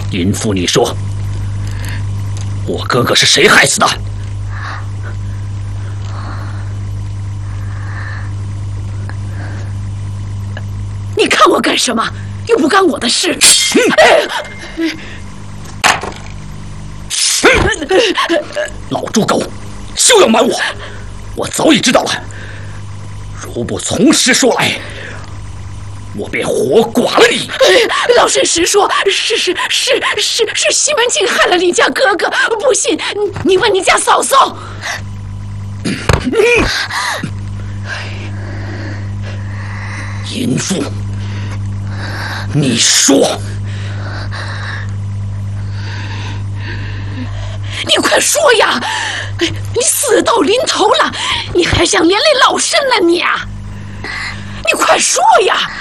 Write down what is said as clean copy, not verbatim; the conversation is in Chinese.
淫妇，你说，我哥哥是谁害死的？ 你看我干什么？又不干我的事。 老猪狗，休要瞒我！我早已知道了。如不从实说来，我便活剐了你！ 老身实说，是西门庆害了你家哥哥，不信你问你家嫂嫂。 淫妇，你说， 你快说呀！你死到临头了，你还想连累老身呢你啊！你快说呀！